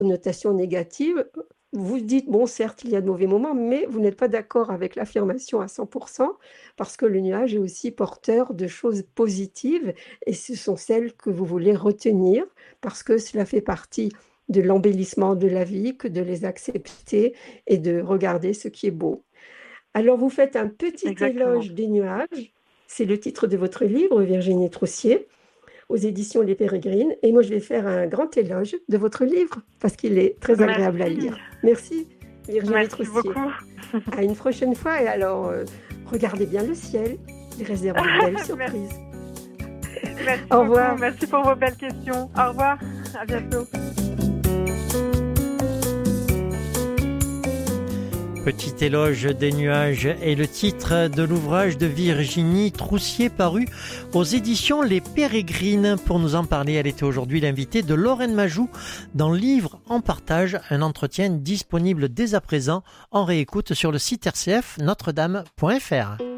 connotation négative, vous dites, bon, certes, il y a de mauvais moments, mais vous n'êtes pas d'accord avec l'affirmation à 100% parce que le nuage est aussi porteur de choses positives et ce sont celles que vous voulez retenir parce que cela fait partie de l'embellissement de la vie, que de les accepter et de regarder ce qui est beau. Alors, vous faites un petit Exactement. éloge des nuages. C'est le titre de votre livre, Virginie Troussier, aux éditions Les Pérégrines. Et moi, je vais faire un grand éloge de votre livre parce qu'il est très agréable à Merci. lire. Merci, Virginie Merci Troussier. beaucoup. À une prochaine fois. Et alors, regardez bien le ciel. Il réserve de belles Merci. surprises. Merci Au beaucoup. revoir. Merci pour vos belles questions. Au revoir. À bientôt. Petit éloge des nuages est le titre de l'ouvrage de Virginie Troussier paru aux éditions Les Pérégrines. Pour nous en parler, elle était aujourd'hui l'invitée de Lorraine Majou dans Livre en partage, un entretien disponible dès à présent en réécoute sur le site rcf notre-dame.fr.